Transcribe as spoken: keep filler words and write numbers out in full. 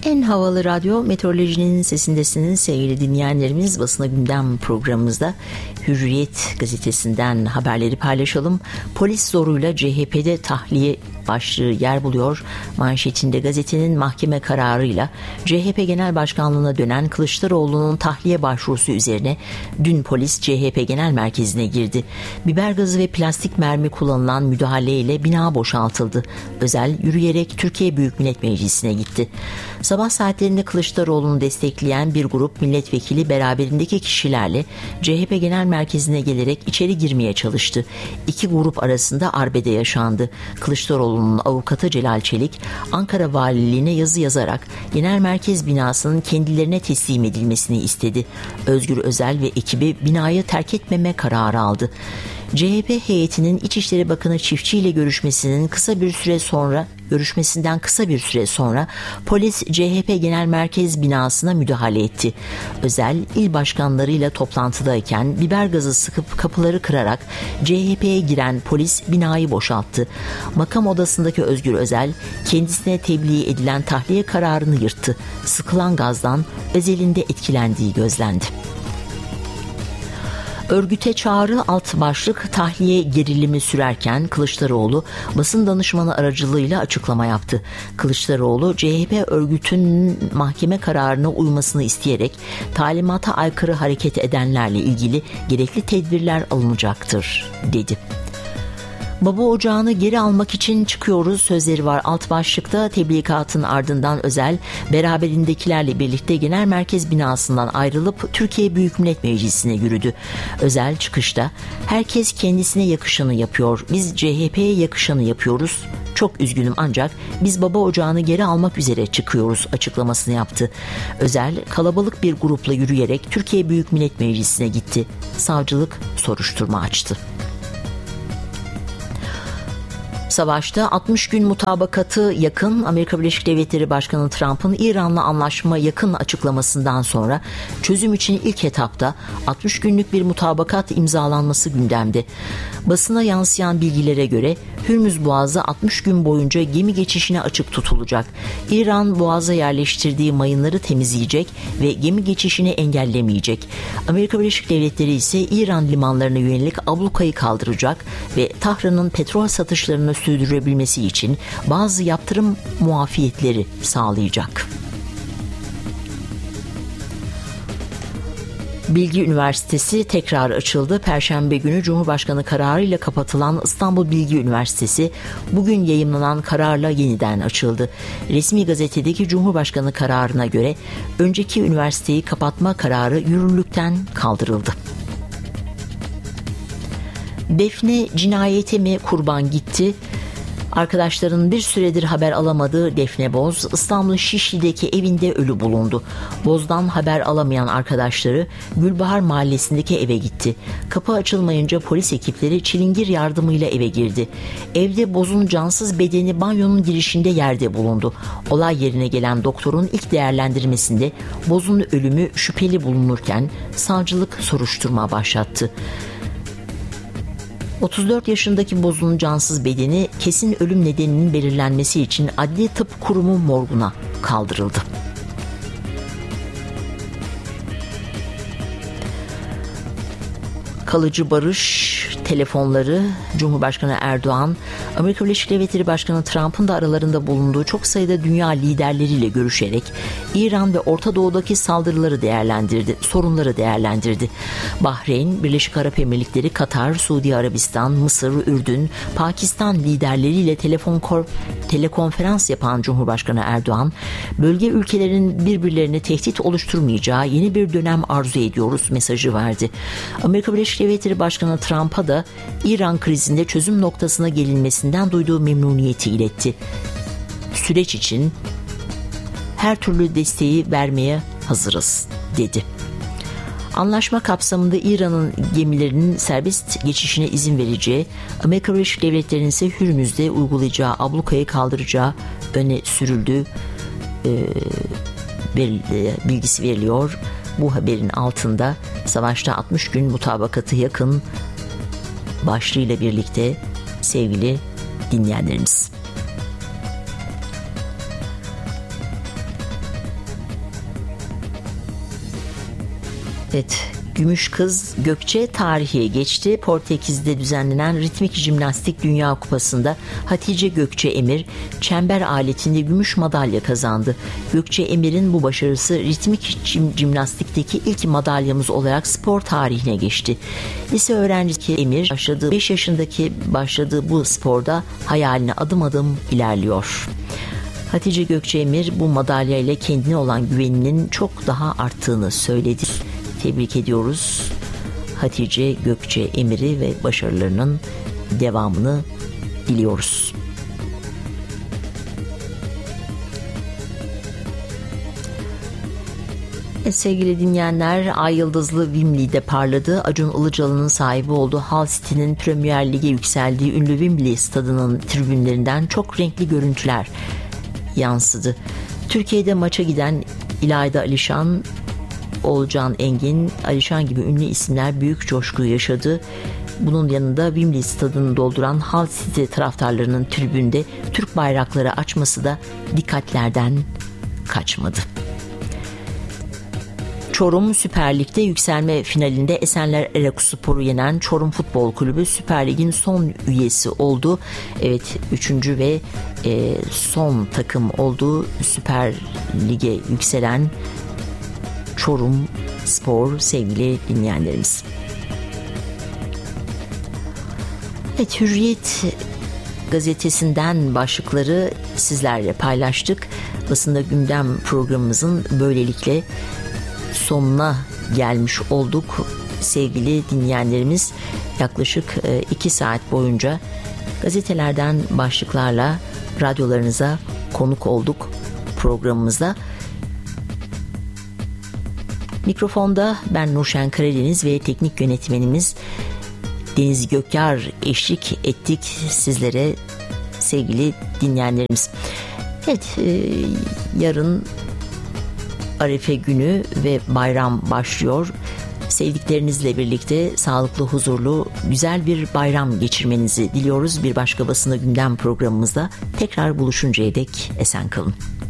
En havalı radyo, meteorolojinin sesindesiniz sevgili dinleyenlerimiz. Basına Gündem programımızda Hürriyet gazetesinden haberleri paylaşalım. Polis zoruyla C H P'de tahliye başlığı yer buluyor. Manşetinde gazetenin mahkeme kararıyla C H P Genel Başkanlığı'na dönen Kılıçdaroğlu'nun tahliye başvurusu üzerine dün polis C H P Genel Merkezi'ne girdi. Biber gazı ve plastik mermi kullanılan müdahaleyle bina boşaltıldı. Özel yürüyerek Türkiye Büyük Millet Meclisi'ne gitti. Sabah saatlerinde Kılıçdaroğlu'nu destekleyen bir grup milletvekili beraberindeki kişilerle C H P Genel Merkezi'ne gelerek içeri girmeye çalıştı. İki grup arasında arbede yaşandı. Kılıçdaroğlu'nun avukatı Celal Çelik, Ankara Valiliğine yazı yazarak Genel Merkez binasının kendilerine teslim edilmesini istedi. Özgür Özel ve ekibi binayı terk etmeme kararı aldı. C H P heyetinin İçişleri Bakanı Çiftçi ile görüşmesinin kısa bir süre sonra görüşmesinden kısa bir süre sonra polis C H P Genel Merkez binasına müdahale etti. Özel il başkanlarıyla toplantıdayken biber gazı sıkıp kapıları kırarak C H P'ye giren polis binayı boşalttı. Makam odasındaki Özgür Özel kendisine tebliğ edilen tahliye kararını yırttı. Sıkılan gazdan Özel'in de etkilendiği gözlendi. Örgüte çağrı alt başlık tahliye gerilimi sürerken Kılıçdaroğlu basın danışmanı aracılığıyla açıklama yaptı. Kılıçdaroğlu C H P örgütünün mahkeme kararına uymasını isteyerek talimata aykırı hareket edenlerle ilgili gerekli tedbirler alınacaktır dedi. Baba ocağını geri almak için çıkıyoruz sözleri var alt başlıkta. Tebligatın ardından Özel beraberindekilerle birlikte Genel Merkez binasından ayrılıp Türkiye Büyük Millet Meclisi'ne yürüdü. Özel çıkışta herkes kendisine yakışanı yapıyor, biz C H P'ye yakışanı yapıyoruz, çok üzgünüm ancak biz baba ocağını geri almak üzere çıkıyoruz açıklamasını yaptı. Özel kalabalık bir grupla yürüyerek Türkiye Büyük Millet Meclisi'ne gitti. Savcılık soruşturma açtı. Savaşta altmış gün mutabakatı yakın. Amerika Birleşik Devletleri Başkanı Trump'ın İran'la anlaşma yakın açıklamasından sonra çözüm için ilk etapta altmış günlük bir mutabakat imzalanması gündemde. Basına yansıyan bilgilere göre Hürmüz Boğazı altmış gün boyunca gemi geçişine açık tutulacak. İran boğaza yerleştirdiği mayınları temizleyecek ve gemi geçişini engellemeyecek. Amerika Birleşik Devletleri ise İran limanlarına yönelik ablukayı kaldıracak ve Tahran'ın petrol satışlarını sürdürebilmesi için bazı yaptırım muafiyetleri sağlayacak. Bilgi Üniversitesi tekrar açıldı. Perşembe günü Cumhurbaşkanı kararıyla kapatılan İstanbul Bilgi Üniversitesi bugün yayımlanan kararla yeniden açıldı. Resmi gazetedeki Cumhurbaşkanı kararına göre önceki üniversiteyi kapatma kararı yürürlükten kaldırıldı. Defne cinayete mi kurban gitti? Arkadaşlarının bir süredir haber alamadığı Defne Boz, İstanbul Şişli'deki evinde ölü bulundu. Boz'dan haber alamayan arkadaşları Gülbahar Mahallesi'ndeki eve gitti. Kapı açılmayınca polis ekipleri çilingir yardımıyla eve girdi. Evde Boz'un cansız bedeni banyonun girişinde yerde bulundu. Olay yerine gelen doktorun ilk değerlendirmesinde Boz'un ölümü şüpheli bulunurken savcılık soruşturma başlattı. otuz dört yaşındaki Boz'un cansız bedeni kesin ölüm nedeninin belirlenmesi için Adli Tıp Kurumu morguna kaldırıldı. Kalıcı barış telefonları Cumhurbaşkanı Erdoğan, Amerika Birleşik Devletleri Başkanı Trump'ın da aralarında bulunduğu çok sayıda dünya liderleriyle görüşerek İran ve Orta Doğu'daki saldırıları değerlendirdi, sorunları değerlendirdi. Bahreyn, Birleşik Arap Emirlikleri, Katar, Suudi Arabistan, Mısır, Ürdün, Pakistan liderleriyle telefon kor- telekonferans yapan Cumhurbaşkanı Erdoğan, bölge ülkelerinin birbirlerine tehdit oluşturmayacağı yeni bir dönem arzu ediyoruz mesajı verdi. Amerika Birleşik Devletleri Başkanı Trump'a da İran krizinde çözüm noktasına gelinmesinden duyduğu memnuniyeti iletti. Süreç için her türlü desteği vermeye hazırız dedi. Anlaşma kapsamında İran'ın gemilerinin serbest geçişine izin vereceği, Amerika Birleşik Devletleri'nin ise Hürmüz'de uygulayacağı ablukayı kaldıracağı öne sürüldü e, bilgisi veriliyor. Bu haberin altında savaşta altmış gün mutabakatı yakın başlığıyla birlikte sevgili dinleyenlerimiz. Evet, Gümüş Kız Gökçe tarihe geçti. Portekiz'de düzenlenen ritmik jimnastik Dünya Kupası'nda Hatice Gökçe Emir çember aletinde gümüş madalya kazandı. Gökçe Emir'in bu başarısı ritmik jimnastikteki ilk madalyamız olarak spor tarihine geçti. Lise öğrencisi Emir başladığı beş yaşındaki başladığı bu sporda hayaline adım adım ilerliyor. Hatice Gökçe Emir bu madalya ile kendine olan güveninin çok daha arttığını söyledi. Tebrik ediyoruz Hatice Gökçe Emir'i ve başarılarının devamını diliyoruz. Evet, sevgili dinleyenler, Ay Yıldızlı Wembley'de parladı. Acun Ilıcalı'nın sahibi olduğu Hull City'nin Premier Lig'e yükseldiği ünlü Wembley stadının tribünlerinden çok renkli görüntüler yansıdı. Türkiye'de maça giden İlayda Alişan, Olcan Engin, Alişan gibi ünlü isimler büyük coşku yaşadı. Bunun yanında Wembley stadını dolduran Hull City taraftarlarının tribünde Türk bayrakları açması da dikkatlerden kaçmadı. Çorum Süper Lig'de yükselme finalinde Esenler Erakuspor'u yenen Çorum Futbol Kulübü Süper Lig'in son üyesi oldu. Evet, üçüncü ve e, son takım olduğu Süper Lig'e yükselen Çorum Spor sevgili dinleyenlerimiz. Evet, Hürriyet gazetesinden başlıkları sizlerle paylaştık. Basında Gündem programımızın böylelikle sonuna gelmiş olduk sevgili dinleyenlerimiz. Yaklaşık iki saat boyunca gazetelerden başlıklarla radyolarınıza konuk olduk programımızda. Mikrofonda ben Nurşen Karadeniz ve teknik yönetmenimiz Deniz Gökyar eşlik ettik sizlere sevgili dinleyenlerimiz. Evet, e, yarın Arefe günü ve bayram başlıyor. Sevdiklerinizle birlikte sağlıklı, huzurlu, güzel bir bayram geçirmenizi diliyoruz. Bir başka Basında Gündem programımızda tekrar buluşuncaya dek esen kalın.